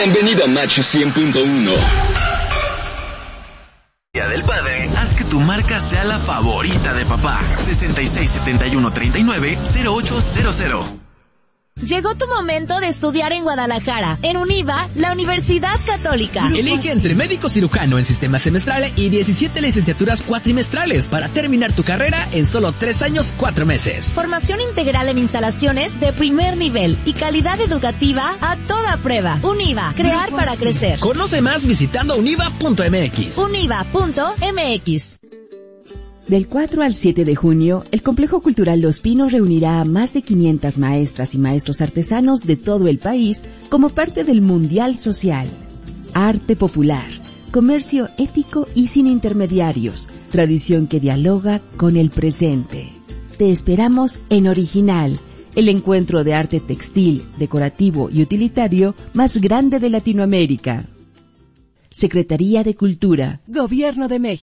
Bienvenido a Macho 100.1. Día del Padre, haz que tu marca sea la favorita de papá. 6671390800. Llegó tu momento de estudiar en Guadalajara, en UNIVA, la Universidad Católica. Elige entre médico cirujano en sistema semestral y 17 licenciaturas cuatrimestrales para terminar tu carrera en solo 3 años, 4 meses. Formación integral en instalaciones de primer nivel y calidad educativa a toda prueba. UNIVA, crear para crecer. Conoce más visitando univa.mx. univa.mx. Del 4 al 7 de junio, el Complejo Cultural Los Pinos reunirá a más de 500 maestras y maestros artesanos de todo el país como parte del Mundial Social. Arte popular, comercio ético y sin intermediarios, tradición que dialoga con el presente. Te esperamos en Original, el encuentro de arte textil, decorativo y utilitario más grande de Latinoamérica. Secretaría de Cultura, Gobierno de México.